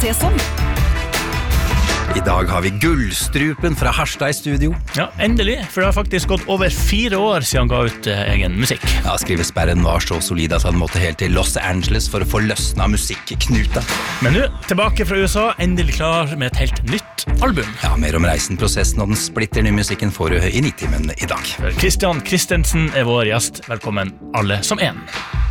Delikatesson. I dag har vi Gullstrupen fra Harstad I studio. Ja, endelig, for det har faktisk gått over 4 år siden han ga ut egen musikk. Ja, skrivesperren var så solid at han måtte helt til Los Angeles for å få løsna musikkknuta. Men nå, tilbake fra USA, endelig klar med et helt nytt album. Ja, mer om reisen, prosessen og den splitter nye musikken får du I 90-men I dag. Christian Christensen vår gjest. Velkommen alle som en.